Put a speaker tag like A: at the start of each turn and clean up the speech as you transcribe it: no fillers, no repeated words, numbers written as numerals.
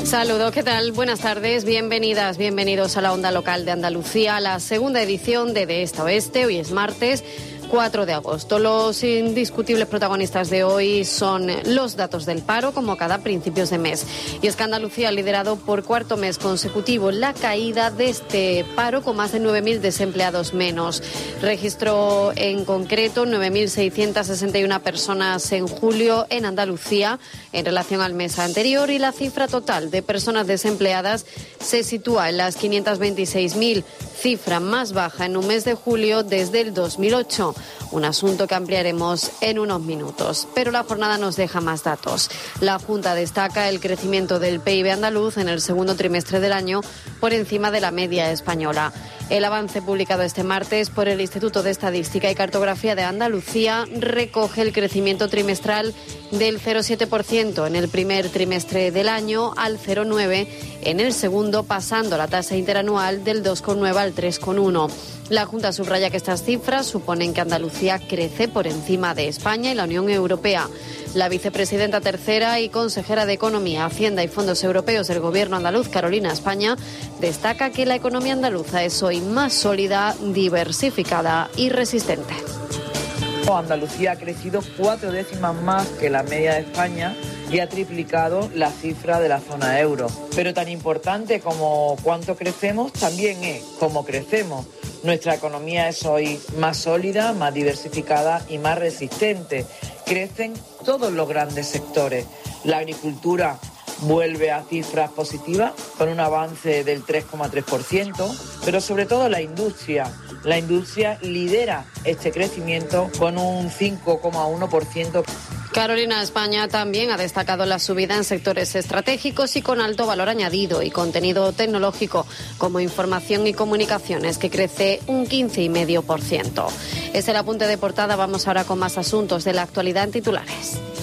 A: Saludos, ¿qué tal? Buenas tardes, bienvenidas, bienvenidos a la Onda Local de Andalucía, la segunda edición de Esta Oeste. Hoy es martes 4 de agosto. Los indiscutibles protagonistas de hoy son los datos del paro, como cada principios de mes. Y es que Andalucía ha liderado por cuarto mes consecutivo la caída de este paro, con más de 9.000 desempleados menos. Registró en concreto 9.661 personas en julio en Andalucía en relación al mes anterior, y la cifra total de personas desempleadas se sitúa en las 526.000, cifra más baja en un mes de julio desde el 2008. Un asunto que ampliaremos en unos minutos. Pero la jornada nos deja más datos. La Junta destaca el crecimiento del PIB andaluz en el segundo trimestre del año por encima de la media española. El avance publicado este martes por el Instituto de Estadística y Cartografía de Andalucía recoge el crecimiento trimestral del 0,7% en el primer trimestre del año al 0,9% en el segundo, pasando la tasa interanual del 2,9 al 3,1. La Junta subraya que estas cifras suponen que Andalucía crece por encima de España y la Unión Europea. La vicepresidenta tercera y consejera de Economía, Hacienda y Fondos Europeos del Gobierno andaluz, Carolina España, destaca que la economía andaluza es hoy más sólida, diversificada y resistente.
B: Andalucía ha crecido 4 décimas más que la media de España y ha triplicado la cifra de la zona euro. Pero tan importante como cuánto crecemos también es cómo crecemos. Nuestra economía es hoy más sólida, más diversificada y más resistente. Crecen todos los grandes sectores. La agricultura vuelve a cifras positivas con un avance del 3,3%, pero sobre todo la industria. La industria lidera este crecimiento con un 5,1%.
A: Carolina España también ha destacado la subida en sectores estratégicos y con alto valor añadido y contenido tecnológico, como información y comunicaciones, que crece un 15,5%. Es el apunte de portada. Vamos ahora con más asuntos de la actualidad en titulares.